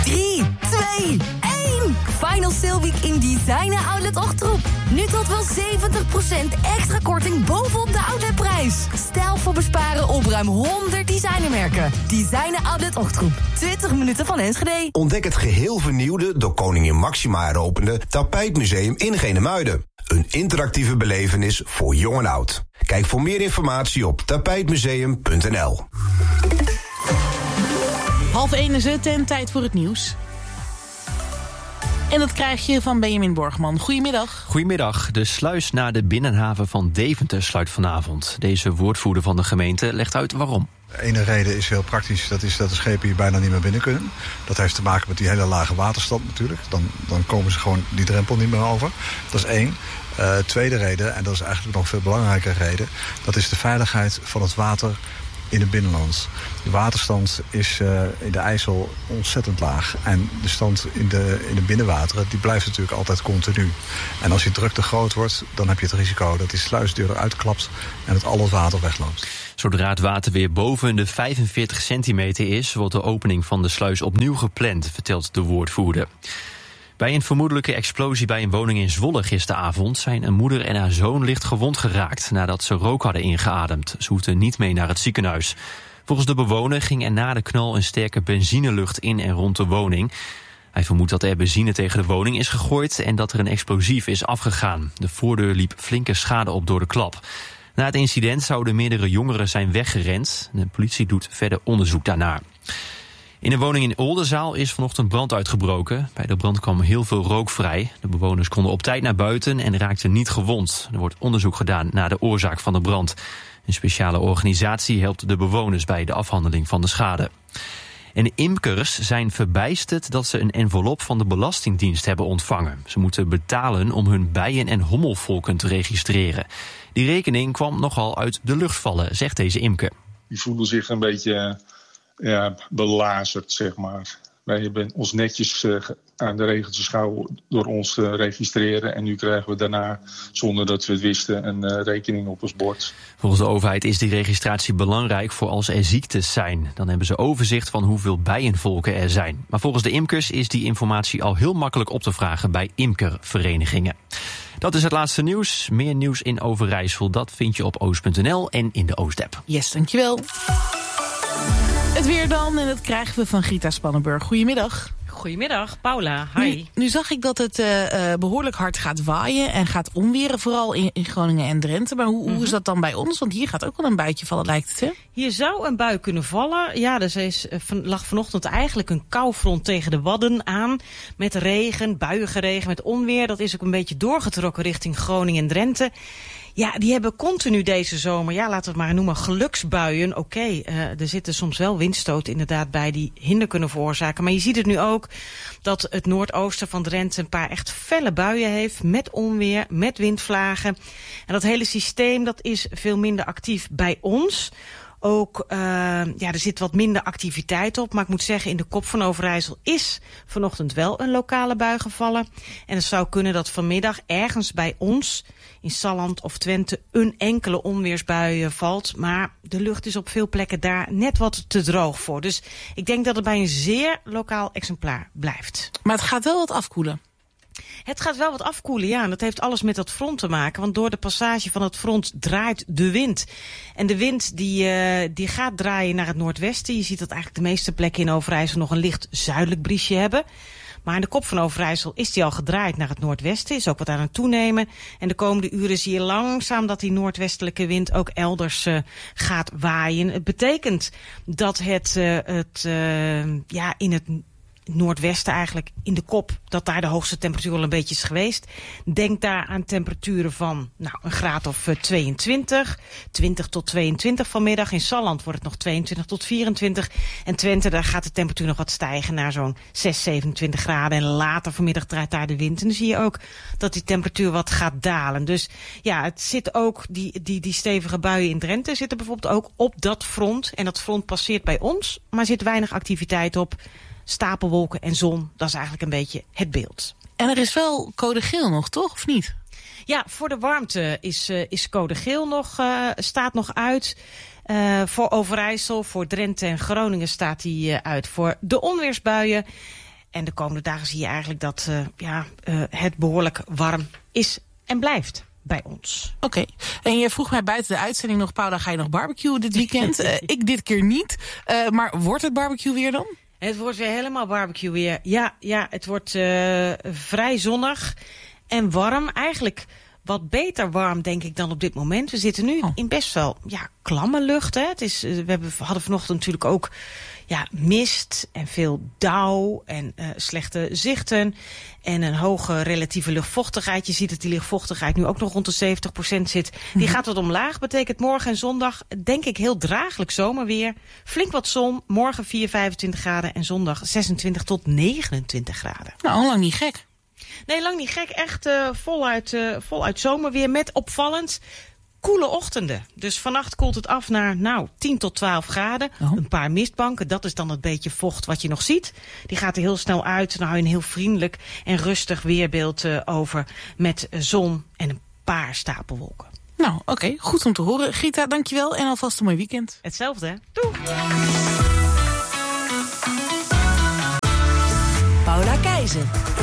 3, 2, 1. Final Sale Week in Designer Outlet Ochtroep. Nu tot wel 70% extra korting bovenop de outletprijs. Stijl voor besparen op ruim 100 designermerken. Designer Outlet Ochtroep. 20 minuten van Enschede. Ontdek het geheel vernieuwde, door koningin Máxima heropende Tapijtmuseum in Genemuiden. Een interactieve belevenis voor jong en oud. Kijk voor meer informatie op tapijtmuseum.nl. 12:30 is het en tijd voor het nieuws. En dat krijg je van Benjamin Borgman. Goedemiddag. Goedemiddag. De sluis naar de binnenhaven van Deventer sluit vanavond. Deze woordvoerder van de gemeente legt uit waarom. De ene reden is heel praktisch, dat is dat de schepen hier bijna niet meer binnen kunnen. Dat heeft te maken met die hele lage waterstand natuurlijk. Dan komen ze gewoon die drempel niet meer over. Dat is één. Tweede reden, en dat is eigenlijk nog een veel belangrijker reden, dat is de veiligheid van het water in het binnenland. De waterstand is in de IJssel ontzettend laag. En de stand in de binnenwateren die blijft natuurlijk altijd continu. En als die druk te groot wordt, dan heb je het risico dat die sluisdeur eruit klapt en dat al het water wegloopt. Zodra het water weer boven de 45 centimeter is, wordt de opening van de sluis opnieuw gepland, vertelt de woordvoerder. Bij een vermoedelijke explosie bij een woning in Zwolle gisteravond zijn een moeder en haar zoon licht gewond geraakt nadat ze rook hadden ingeademd. Ze hoefden niet mee naar het ziekenhuis. Volgens de bewoner ging er na de knal een sterke benzinelucht in en rond de woning. Hij vermoedt dat er benzine tegen de woning is gegooid en dat er een explosief is afgegaan. De voordeur liep flinke schade op door de klap. Na het incident zouden meerdere jongeren zijn weggerend. De politie doet verder onderzoek daarnaar. In een woning in Oldenzaal is vanochtend brand uitgebroken. Bij de brand kwam heel veel rook vrij. De bewoners konden op tijd naar buiten en raakten niet gewond. Er wordt onderzoek gedaan naar de oorzaak van de brand. Een speciale organisatie helpt de bewoners bij de afhandeling van de schade. En imkers zijn verbijsterd dat ze een envelop van de Belastingdienst hebben ontvangen. Ze moeten betalen om hun bijen- en hommelvolken te registreren. Die rekening kwam nogal uit de lucht vallen, zegt deze imker. Die voelen zich een beetje belazerd, zeg maar. Wij hebben ons netjes aan de regeltjes gehouden door ons te registreren. En nu krijgen we daarna, zonder dat we het wisten, een rekening op ons bord. Volgens de overheid is die registratie belangrijk voor als er ziektes zijn. Dan hebben ze overzicht van hoeveel bijenvolken er zijn. Maar volgens de imkers is die informatie al heel makkelijk op te vragen bij imkerverenigingen. Dat is het laatste nieuws. Meer nieuws in Overijssel, dat vind je op oost.nl en in de Oost-app. Yes, dankjewel. Het weer dan, en dat krijgen we van Gita Spannenburg. Goedemiddag. Goedemiddag, Paula. Hi. Nu zag ik dat het behoorlijk hard gaat waaien en gaat onweren, vooral in Groningen en Drenthe. Maar hoe is dat dan bij ons? Want hier gaat ook wel een buitje vallen, lijkt het, hè? Hier zou een bui kunnen vallen. Ja, dus lag vanochtend eigenlijk een koufront tegen de Wadden aan. Met regen, buiige regen, met onweer. Dat is ook een beetje doorgetrokken richting Groningen en Drenthe. Ja, die hebben continu deze zomer, laten we het maar noemen, geluksbuien. Oké, er zitten soms wel windstoten inderdaad bij die hinder kunnen veroorzaken. Maar je ziet het nu ook dat het noordoosten van Drenthe een paar echt felle buien heeft. Met onweer, met windvlagen. En dat hele systeem dat is veel minder actief bij ons. Ook, er zit wat minder activiteit op. Maar ik moet zeggen, in de kop van Overijssel is vanochtend wel een lokale bui gevallen. En het zou kunnen dat vanmiddag ergens bij ons in Salland of Twente een enkele onweersbui valt. Maar de lucht is op veel plekken daar net wat te droog voor. Dus ik denk dat het bij een zeer lokaal exemplaar blijft. Maar het gaat wel wat afkoelen. Het gaat wel wat afkoelen, ja. En dat heeft alles met dat front te maken. Want door de passage van het front draait de wind. En de wind die gaat draaien naar het noordwesten. Je ziet dat eigenlijk de meeste plekken in Overijssel nog een licht zuidelijk briesje hebben. Maar in de kop van Overijssel is die al gedraaid naar het noordwesten. Is ook wat aan het toenemen. En de komende uren zie je langzaam dat die noordwestelijke wind ook elders gaat waaien. Het betekent dat het in het noordwesten eigenlijk in de kop, dat daar de hoogste temperatuur al een beetje is geweest. Denk daar aan temperaturen van een graad of 22, 20 tot 22 vanmiddag. In Salland wordt het nog 22 tot 24. En Twente, daar gaat de temperatuur nog wat stijgen naar zo'n 6, 27 graden. En later vanmiddag draait daar de wind. En dan zie je ook dat die temperatuur wat gaat dalen. Dus ja, het zit ook, die stevige buien in Drenthe zitten bijvoorbeeld ook op dat front. En dat front passeert bij ons, maar zit weinig activiteit op. Stapelwolken en zon, dat is eigenlijk een beetje het beeld. En er is wel code geel nog, toch? Of niet? Ja, voor de warmte is code geel staat nog uit. Voor Overijssel, voor Drenthe en Groningen staat die uit. Voor de onweersbuien En de komende dagen zie je eigenlijk dat het behoorlijk warm is en blijft bij ons. Oké. En je vroeg mij buiten de uitzending nog, Paula, ga je nog barbecuen dit weekend? Ik dit keer niet. Maar wordt het barbecue weer dan? Het wordt weer helemaal barbecue weer. Ja, het wordt vrij zonnig en warm. Eigenlijk wat beter warm, denk ik, dan op dit moment. We zitten nu in best wel klamme lucht. Hè. We hadden vanochtend natuurlijk ook mist en veel dauw en slechte zichten. En een hoge relatieve luchtvochtigheid. Je ziet dat die luchtvochtigheid nu ook nog rond de 70% zit. Die gaat wat omlaag. Betekent morgen en zondag, denk ik, heel draaglijk zomerweer. Flink wat zon. Morgen 25 graden en zondag 26 tot 29 graden. Nou, lang niet gek. Nee, lang niet gek. Echt voluit zomerweer met opvallend koele ochtenden. Dus vannacht koelt het af naar 10 tot 12 graden. Oh. Een paar mistbanken, dat is dan het beetje vocht wat je nog ziet. Die gaat er heel snel uit. Dan hou je een heel vriendelijk en rustig weerbeeld over met zon en een paar stapelwolken. Nou, oké. Goed om te horen. Gita, dankjewel en alvast een mooi weekend. Hetzelfde, hè? Doei! Paula Keijzer.